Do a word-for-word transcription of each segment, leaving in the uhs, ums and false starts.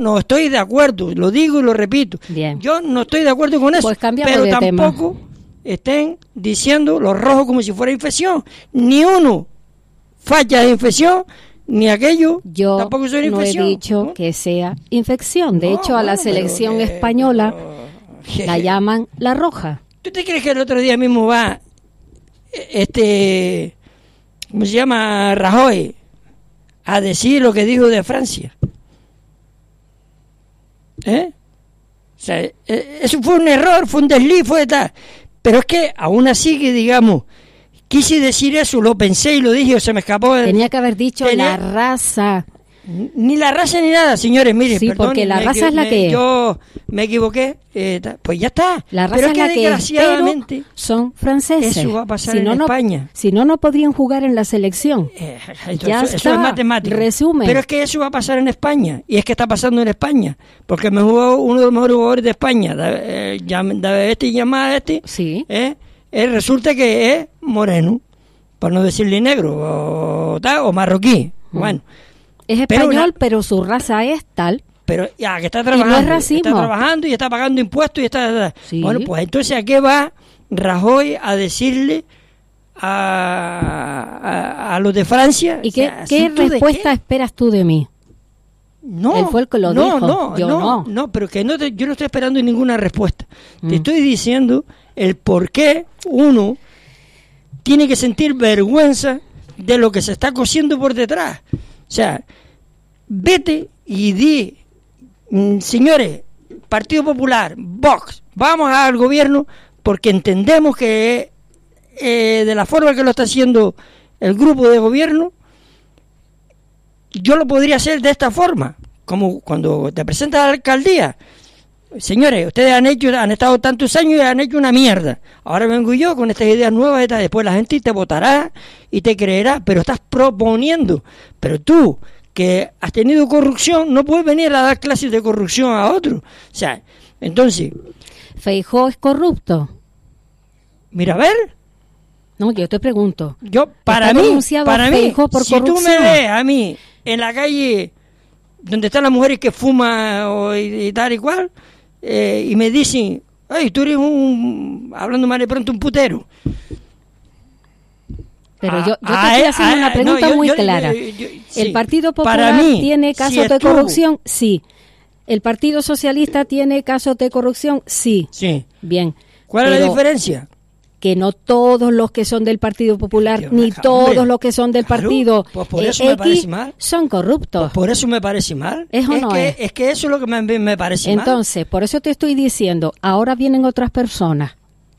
no estoy de acuerdo, lo digo y lo repito. Bien. Yo no estoy de acuerdo con eso, pues pero de tampoco tema. estén diciendo los rojos como si fuera infección. Ni uno falla de infección, ni aquello yo tampoco son no infección. he dicho ¿no? que sea infección. De No, hecho, a la bueno, selección pero, eh, española pero, la llaman la roja. ¿Tú te crees que el otro día mismo va este, ¿cómo se llama? Rajoy a decir lo que dijo de Francia? ¿Eh? O sea, eso fue un error, fue un desliz, fue tal. Pero es que aún así que digamos, quise decir eso, lo pensé y lo dije, o se me escapó. De, Tenía que haber dicho tenía, la raza. Ni la raza ni nada, señores, miren, sí, perdón, porque la me, raza es la me, que yo me equivoqué, eh, pues ya está. La raza pero es es que la que desgraciadamente es, pero son franceses. eso va a pasar si en no, España. No, si no, no podrían jugar en la selección. Eh, eso, ya eso, está, eso es matemático. Resumen. Pero es que eso va a pasar en España, y es que está pasando en España, porque me jugó uno de los mejores jugadores de España, eh, David este y llamada este, sí. eh, eh, resulta que es moreno, por no decirle negro, o, o marroquí, mm. bueno. Es español, pero, una, pero su raza es tal. Pero ya que está trabajando, y no es racismo. Está trabajando y está pagando impuestos y está. Sí. Bueno, pues entonces ¿a qué va Rajoy a decirle a, a, a los de Francia? ¿Y qué, sea, qué respuesta qué? esperas tú de mí? No, Él fue el que lo no, dijo. no, yo no, no, no, pero que no te, yo no estoy esperando ninguna respuesta. Mm. Te estoy diciendo el por qué uno tiene que sentir vergüenza de lo que se está cosiendo por detrás. O sea, vete y di, mm, señores, Partido Popular, Vox, vamos al gobierno porque entendemos que eh, de la forma que lo está haciendo el grupo de gobierno, yo lo podría hacer de esta forma, como cuando te presentas a la alcaldía. Señores, ustedes han hecho, han estado tantos años y han hecho una mierda. Ahora vengo yo con estas ideas nuevas, estas, después la gente te votará y te creerá, pero estás proponiendo. Pero tú, que has tenido corrupción, no puedes venir a dar clases de corrupción a otros. O sea, entonces... ¿Feijóo es corrupto? Mira, a ver... No, yo te pregunto. Yo, para mí, para mí, por si tú me ves a mí en la calle donde están las mujeres que fuman o, y, y tal y cual, eh, y me dicen, ay, tú eres un, hablando mal de pronto, un putero. Pero yo, yo te ah, estoy haciendo ah, una pregunta no, yo, muy yo, clara. Yo, yo, yo, sí. ¿El Partido Popular mí, tiene casos si de corrupción? Sí. ¿El Partido Socialista tiene casos de corrupción? Sí. Sí. Bien. ¿Cuál es la diferencia? Que no todos los que son del Partido Popular, Dios, ni hombre, todos los que son del claro, partido pues por eso eh, me parece mal. son corruptos. Pues por eso me parece mal. ¿Es o es no que, es? Es que eso es lo que me, me parece Entonces, mal. Entonces, por eso te estoy diciendo, ahora vienen otras personas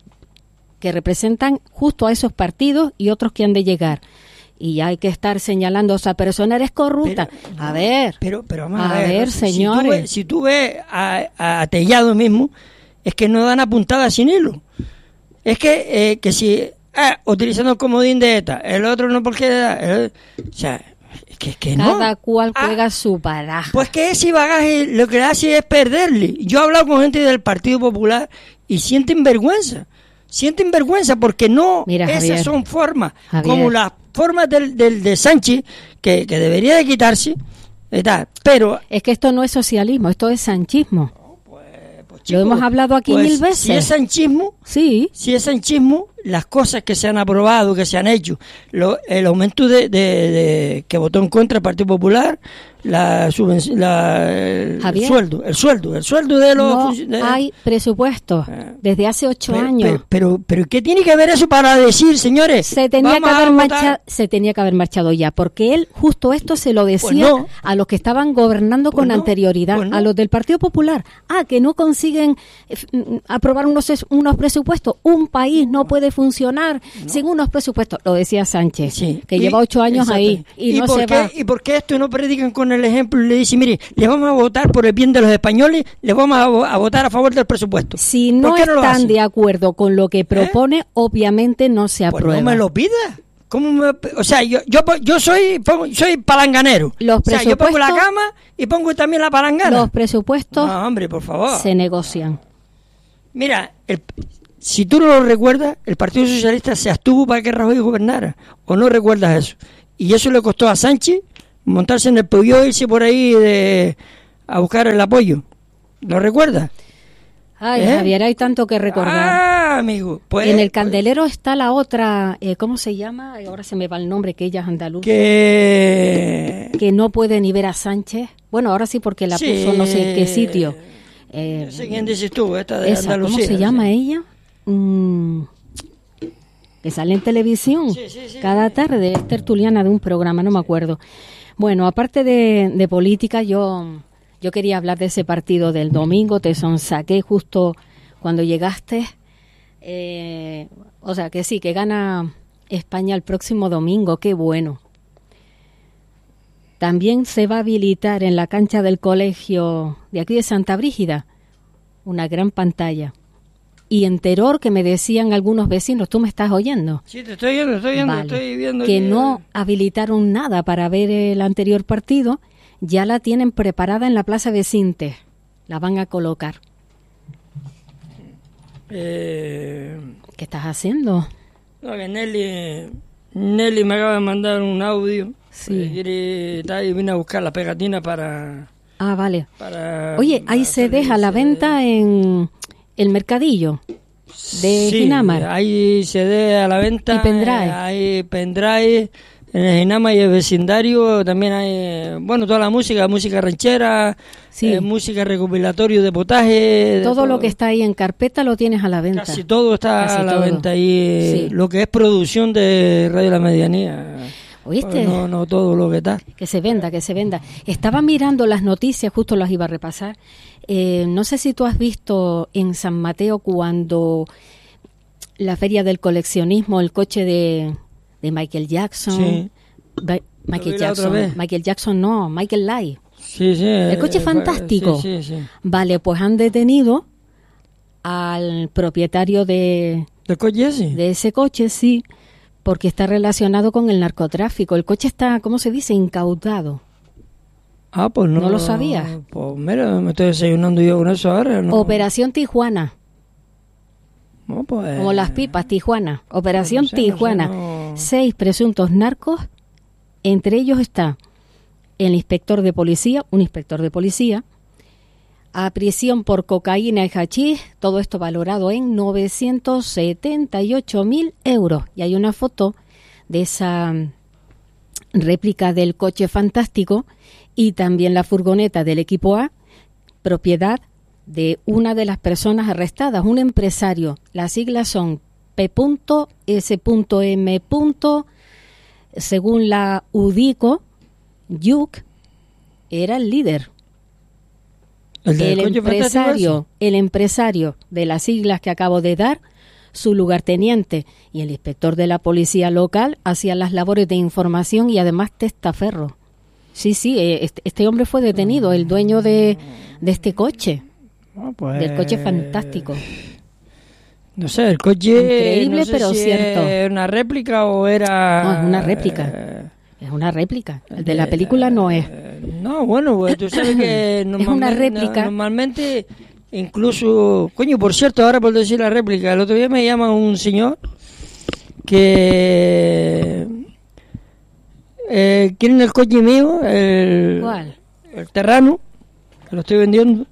que representan justo a esos partidos y otros que han de llegar. Y hay que estar señalando a esa persona, eres corrupta. Pero, a ver, pero, pero vamos a, a ver, ver si señores. Tú ves, si tú ves a, a Tellado mismo, es que no dan apuntada sin hilo. Es que, eh, que si, ah, utilizando el comodín de ETA, el otro no porque, el, o sea, es que, es que no. Cada cual juega ah, su baraja. Pues que ese bagaje lo que hace es perderle. Yo he hablado con gente del Partido Popular y sienten vergüenza. Sienten vergüenza porque no, Mira, esas Javier, son formas, Javier. como las formas del, del de Sánchez, que, que debería de quitarse, ¿verdad? Pero es que esto no es socialismo, esto es sanchismo. Chico, lo hemos hablado aquí pues, mil veces. Si es sanchismo, sí. si es sanchismo, las cosas que se han aprobado, que se han hecho, lo, el aumento de, de, de que votó en contra el Partido Popular, la, subvención, la el, el sueldo, el sueldo, el sueldo de los. No de, hay presupuesto desde hace ocho pero, años. Pero, pero, pero, ¿qué tiene que ver eso para decir, señores? Se tenía que haber marchado, se tenía que haber marchado ya, porque él justo esto se lo decía pues no. a los que estaban gobernando pues con no. anterioridad, pues no. a los del Partido Popular. Ah, que no consiguen eh, aprobar unos unos presupuestos. Un país no puede funcionar no. sin unos presupuestos. Lo decía Sánchez, sí. que y, lleva ocho años ahí y, ¿Y no por se qué, va. ¿Y por qué esto no predican con el ejemplo y le dicen, mire, les vamos a votar por el bien de los españoles, les vamos a, a votar a favor del presupuesto? Si no, no están de acuerdo con lo que propone, ¿Eh? obviamente no se aprueba. Pues no me lo pida. ¿Cómo me, o sea, yo yo yo soy pongo, soy palanganero. Los o sea, yo pongo la cama y pongo también la palangana. Los presupuestos no, hombre, por favor. se negocian. Mira, el, si tú no lo recuerdas, el Partido Socialista se abstuvo para que Rajoy gobernara. ¿O no recuerdas eso? Y eso le costó a Sánchez montarse en el Peugeot, irse por ahí de, a, a buscar el apoyo. ¿Lo recuerdas? Ay, ¿Eh? Javier, hay tanto que recordar. Ah, amigo. Pues, en el Candelero está la otra, eh, ¿cómo se llama? Ahora se me va el nombre, que ella es andaluza. Que... Que no puede ni ver a Sánchez. Bueno, ahora sí, porque la Sí. puso no sé en qué sitio. Eh, No sé quién dices tú, esta de esa, Andalucía. ¿cómo se llama sí. ella? Mm, que sale en televisión Sí, sí, sí, cada sí. tarde, es tertuliana de un programa, no me acuerdo. Bueno, aparte de, de política, yo, yo quería hablar de ese partido del domingo, te sonsaqué justo cuando llegaste. Eh, o sea, que sí, que gana España el próximo domingo, qué bueno. También se va a habilitar en la cancha del colegio de aquí de Santa Brígida una gran pantalla. Y en Teror, que me decían algunos vecinos, ¿tú me estás oyendo? Sí, te estoy viendo, estoy viendo, Vale. estoy viendo. Que no habilitaron nada para ver el anterior partido, ya la tienen preparada en la Plaza de Sintes. La van a colocar. Eh, ¿Qué estás haciendo? no, que Nelly, Nelly me acaba de mandar un audio. Sí. Eh, quiere- está y vine a buscar la pegatina para... Ah, vale. para Oye, hay para C Ds a la hacer- venta en el mercadillo de Sí, Ginamar. hay C D a la venta. Y pendrive. eh, Hay pendrive. En el Ginamar y el vecindario también hay, eh, bueno, toda la música, música ranchera, Sí. eh, música recopilatorio de potaje. de Todo lo que está ahí en carpeta lo tienes a la venta. Casi todo está Casi a la todo. venta ahí. Sí. Lo que es producción de Radio La Medianía. ¿Oíste? No, no todo lo que está. Que se venda, que se venda. Estaba mirando las noticias, justo las iba a repasar. Eh, no sé si tú has visto en San Mateo cuando la feria del coleccionismo, el coche de, de Michael Jackson. Sí. Ba- Michael vi la otra Jackson. vez. Michael Jackson no, Michael Lai. Sí, sí. El coche eh, fantástico. Sí, sí, sí. Vale, pues han detenido al propietario de, ¿El coche ese? de ese coche, sí, porque está relacionado con el narcotráfico. El coche está, ¿cómo se dice? Incautado. Ah, pues no. ¿No lo sabías? Pues mira, me estoy desayunando yo con eso ahora. ¿no? Operación Tijuana, No, pues, como las pipas, Tijuana. Operación no sé, no sé, Tijuana. no. Seis presuntos narcos, entre ellos está el inspector de policía, un inspector de policía, a prisión por cocaína y hachís, todo esto valorado en novecientos setenta y ocho mil euros. Y hay una foto de esa mm, réplica del coche fantástico y también la furgoneta del equipo A, propiedad de una de las personas arrestadas, un empresario. Las siglas son P S M. Según la UDICO, Yuk era el líder. El, del El coche fantástico empresario, el empresario de las siglas que acabo de dar, su lugarteniente y el inspector de la policía local hacían las labores de información y además testaferro. Sí, sí, eh, este, este hombre fue detenido, el dueño de, de este coche, ese. No, pues, del coche fantástico. No sé, el coche. Increíble, no sé pero si cierto. ¿Es una réplica o era.? No, es una réplica. eh, Es una réplica. El de la película no es. eh, No, bueno, pues tú sabes que Es una normalmente, réplica. normalmente, incluso. Coño, por cierto, ahora por decir la réplica, el otro día me llama un señor que. Eh, quieren el coche mío, el, ¿Cuál? el Terrano, que lo estoy vendiendo,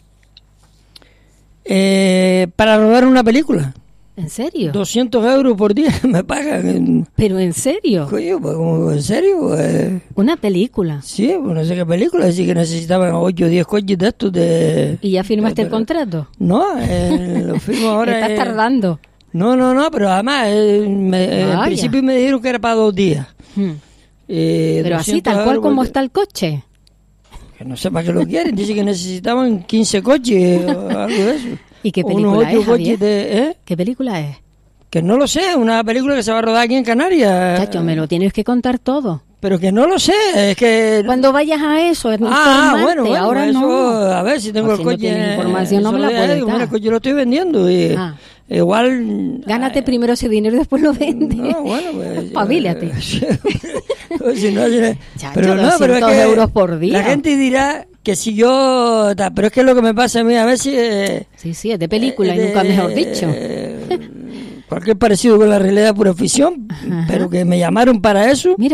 eh, para rodar una película. ¿En serio? doscientos euros por día me pagan. ¿Pero en serio? Coño, pues, ¿cómo? ¿En serio? Pues, Una película. sí, pues no sé qué película, así que necesitaban ocho o diez coches de estos de... ¿Y ya firmaste el pero- contrato? No, eh, lo firmo ahora. Estás eh, tardando. No, no, no, pero además, eh, me, eh, al Vaya. principio me dijeron que era para dos días. Hmm. Eh, Pero así, doscientos tal cual euros como por- está el coche. Que no sé para qué lo quieren, dice que necesitaban quince coches o algo de eso. ¿Y qué O unos película ocho es, Javier? coches de... ¿eh? ¿Qué película es? Que no lo sé, una película que se va a rodar aquí en Canarias. Chacho, me lo tienes que contar todo. Pero que no lo sé, es que... Cuando vayas a eso, es Ah, informante, bueno, bueno, ahora eso, no. a ver si tengo Pues el si no coche. tienes información, eh, no me la solo de puedes ahí, bueno, dar. el coche lo estoy vendiendo y Ah. igual... Gánate eh, primero ese dinero y después lo vendes. No, bueno, pues... Espabilate. Pues si no, si no- Chacho, pero no, pero es doscientos que euros por día. la gente dirá que si yo... ta, Pero es que es lo que me pasa a mí a veces... eh, Sí, sí, es de película eh, y nunca de- mejor dicho. eh, cualquier parecido con la realidad por afición, Ajá. pero que me llamaron para eso. Mira tú.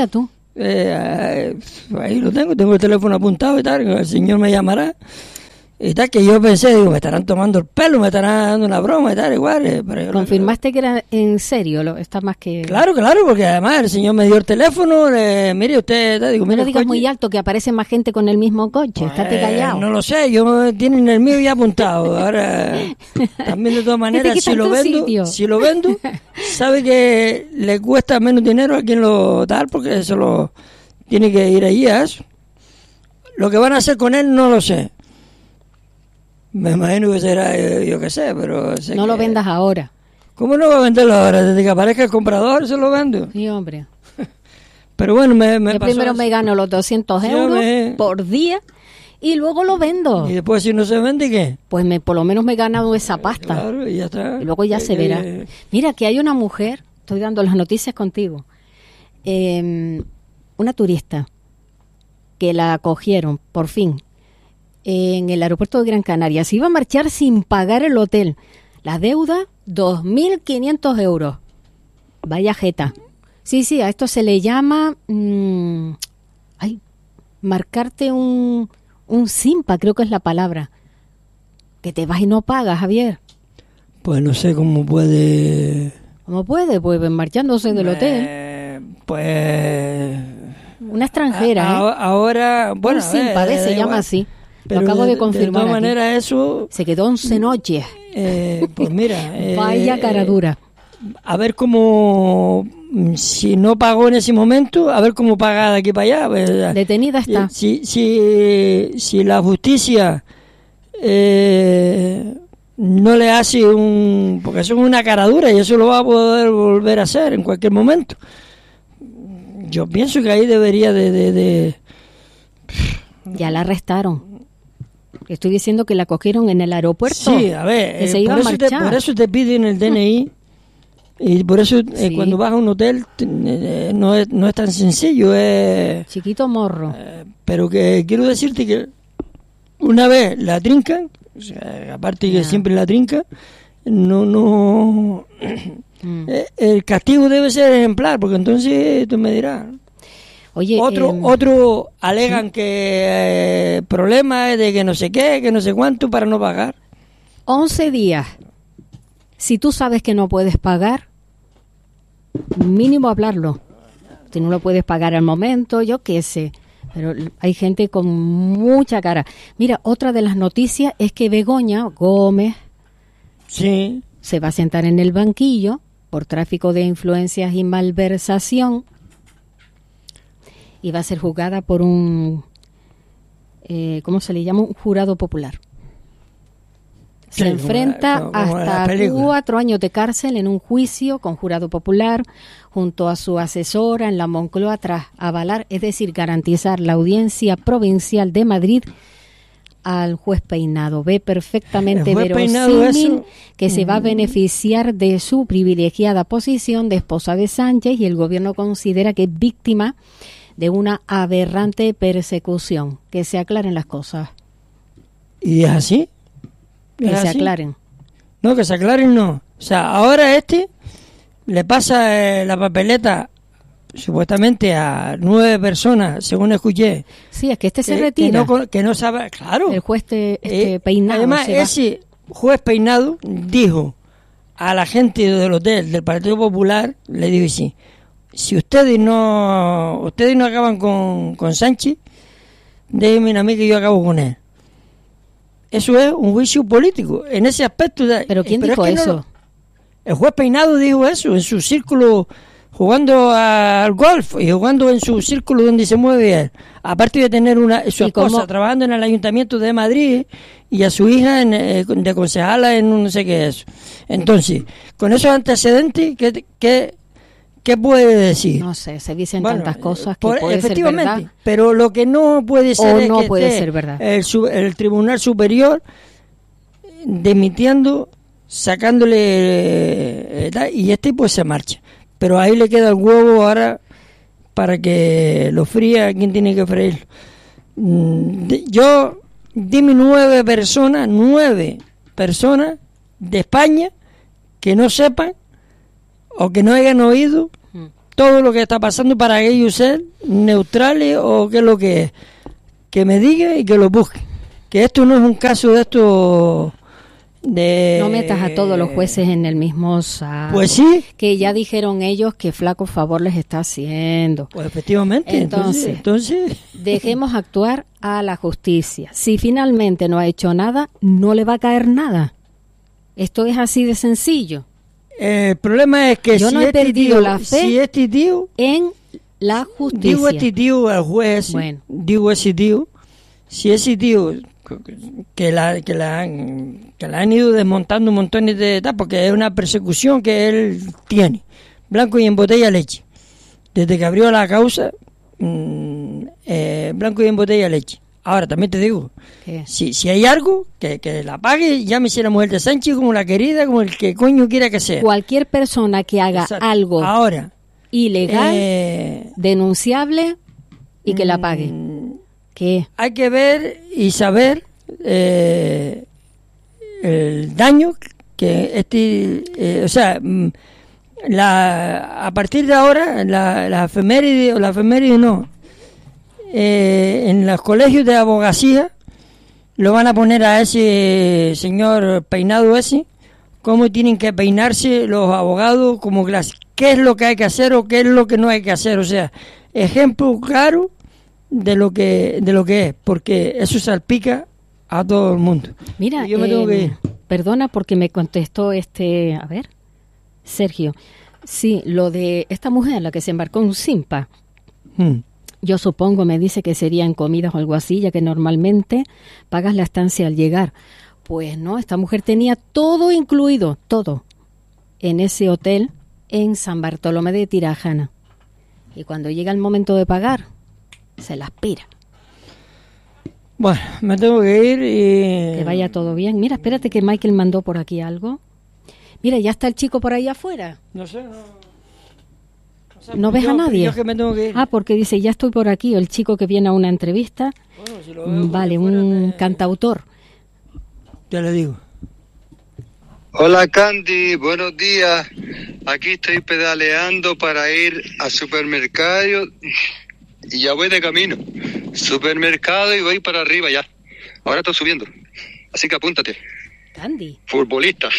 Eh, ahí lo tengo, tengo el teléfono apuntado y tal, el señor me llamará. Y tal, que yo pensé, digo, me estarán tomando el pelo, me estarán dando una broma y tal, igual. Eh, pero yo ¿Confirmaste no, que era en serio? Lo, está más que... Claro, claro, porque además el señor me dio el teléfono, eh, mire usted, tal, digo, no mire lo digas coche. muy alto, que aparece más gente con el mismo coche, Pues, estate callado. No lo sé, yo tienen el mío ya apuntado. Ahora, también de todas maneras, si lo vendo, sitio. si lo vendo, sabe que le cuesta menos dinero a quien lo da, porque eso lo tiene que ir allí a eso. Lo que van a hacer con él no lo sé. Me imagino que será, yo, yo qué sé, pero... Sé no que... lo vendas ahora. ¿Cómo no va a venderlo ahora? Desde que aparezca el comprador se lo vendo. Sí, hombre. Pero bueno, me, me yo pasó primero eso. me gano los doscientos euros me... por día y luego lo vendo. ¿Y después si no se vende qué? Pues me, por lo menos me he ganado esa pasta. Claro, y ya está. Y luego ya eh, se verá. Eh, Mira, que hay una mujer, estoy dando las noticias contigo, eh, una turista que la acogieron, por fin, en el aeropuerto de Gran Canaria. Se iba a marchar sin pagar el hotel. La deuda, dos mil quinientos euros. Vaya jeta. Sí, sí, a esto se le llama... Mmm, ay, marcarte un, un simpa, creo que es la palabra. Que te vas y no pagas, Javier. Pues no sé cómo puede... ¿Cómo puede? Pues marchándose del eh, hotel. Pues... Una extranjera, a, a, ¿eh? Ahora, bueno... Un simpa, ver, se igual. llama así. Pero lo acabo de, de confirmar. De todas aquí. maneras, eso... Se quedó once noches. Eh, pues mira... Vaya eh, cara dura. A ver cómo... Si no pagó en ese momento, a ver cómo paga de aquí para allá. ¿Verdad? Detenida está. Si, si, si la justicia eh, no le hace un... Porque eso es una cara dura y eso lo va a poder volver a hacer en cualquier momento. Yo pienso que ahí debería de... de, de... Ya la arrestaron. Estoy diciendo que la cogieron en el aeropuerto. Sí, a ver, que eh, se iba por, a eso te, por eso te piden el D N I y por eso eh, Sí. cuando vas a un hotel eh, no, es, no es tan sencillo. Eh, Chiquito morro. eh, pero que quiero decirte que una vez la trincan, o sea, aparte que Ya. siempre la trincan, no, no... Mm. eh, el castigo debe ser ejemplar, porque entonces tú me dirás... Oye, Otro, eh, otro alegan ¿sí? que eh, problema es de que no sé qué, que no sé cuánto para no pagar. once días. Si tú sabes que no puedes pagar, mínimo hablarlo. Si no lo puedes pagar al momento, yo qué sé. Pero hay gente con mucha cara. Mira, otra de las noticias es que Begoña Gómez Sí. se va a sentar en el banquillo por tráfico de influencias y malversación y va a ser juzgada por un, eh, ¿cómo se le llama? Un jurado popular. Se Sí, enfrenta como la- como la hasta película. cuatro años de cárcel en un juicio con jurado popular junto a su asesora en la Moncloa tras avalar, es decir, garantizar la audiencia provincial de Madrid al juez Peinado. Ve perfectamente El juez Peinado, verosímil eso- que se va a beneficiar de su privilegiada posición de esposa de Sánchez y el gobierno considera que es víctima de una aberrante persecución. Que se aclaren las cosas. ¿Y es así? Que ¿Es se así? aclaren. No, que se aclaren no. O sea, ahora este le pasa eh, la papeleta supuestamente a nueve personas, según escuché. Sí, es que este se que, retira. Que no, con- que no sabe, claro. El juez te- este, Eh, Peinado Además, se va. ese juez Peinado dijo a la gente del hotel del Partido Popular, le dijo así: si ustedes no ustedes no acaban con, con Sánchez, déjenme a mí que yo acabo con él. Eso es un juicio político. En ese aspecto... ¿Pero quién es dijo que no eso? lo- el juez Peinado dijo eso en su círculo, jugando al golf y jugando en su círculo donde se mueve él. Aparte de tener una su ¿Y esposa cómo? trabajando en el Ayuntamiento de Madrid y a su hija en, eh, de concejala en un no sé qué es. Entonces, con esos antecedentes, ¿qué, qué, qué puede decir? No sé, se dicen Bueno, tantas cosas que por- puede ser efectivamente, verdad. pero lo que no puede ser O es no que puede esté ser verdad. El, su- el Tribunal Superior demitiendo, sacándole eh, tal, y este pues se marcha. Pero ahí le queda el huevo ahora para que lo fría quien tiene que freír. Mm, de- Yo, dime nueve personas, nueve personas de España que no sepan o que no hayan oído Mm. todo lo que está pasando para ellos ser neutrales o qué es lo que es. Que me diga y que lo busque. Que esto no es un caso de esto de... No metas a todos los jueces en el mismo saco. Pues sí. Que ya dijeron ellos que flaco favor les está haciendo. Pues efectivamente. Entonces, entonces, entonces... dejemos actuar a la justicia. Si finalmente no ha hecho nada, no le va a caer nada. Esto es así de sencillo. El problema es que yo si no he este perdido tío, la fe si este tío, en la justicia. Digo este tío al juez, bueno. digo ese tío, si ese tío que la que la han, que la han ido desmontando un montón de etapas, porque es una persecución que él tiene, blanco y en botella leche, desde que abrió la causa, mmm, eh, blanco y en botella leche. Ahora también te digo, si, si hay algo, que, que la pague, llámese la mujer de Sánchez como la querida, como el que coño quiera que sea. Cualquier persona que haga Exacto. algo ahora ilegal, eh, denunciable y que la pague. ¿Qué? Hay que ver y saber eh, el daño que este, eh, o sea, la, a partir de ahora, la, la efeméride o la efeméride no, eh, en los colegios de abogacía lo van a poner a ese señor peinado ese, cómo tienen que peinarse los abogados, como clase, qué es lo que hay que hacer o qué es lo que no hay que hacer, o sea, ejemplo claro de lo que de lo que es, porque eso salpica a todo el mundo. Mira, yo me eh, tengo que ir. Perdona porque me contestó este, a ver, Sergio. Sí, lo de esta mujer, la que se embarcó en un Simpa. Hmm. Yo supongo, me dice que serían comidas o algo así, ya que normalmente pagas la estancia al llegar. Pues no, esta mujer tenía todo incluido, todo, en ese hotel en San Bartolomé de Tirajana. Y cuando llega el momento de pagar, se las pira. Bueno, me tengo que ir y... Que vaya todo bien. Mira, espérate que Michael mandó por aquí algo. Mira, ya está el chico por ahí afuera. No sé, no... O sea, ¿No ves yo, a nadie? Yo que me tengo que ir. Ah, porque dice, ya estoy por aquí, el chico que viene a una entrevista. Bueno, si lo veo vale, un de... cantautor. Ya le digo. Hola Candy, buenos días. Aquí estoy pedaleando para ir al supermercado y ya voy de camino. Supermercado y voy para arriba ya. Ahora estoy subiendo. Así que apúntate. Candy. Futbolista.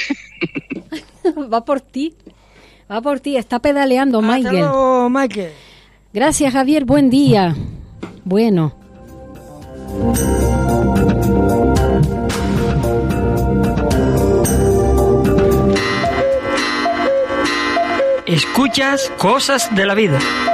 Va por ti. Va por ti. Está pedaleando, Michael. Hasta luego, Michael. Gracias, Javier. Buen día. Bueno. Escuchas Cosas de la Vida.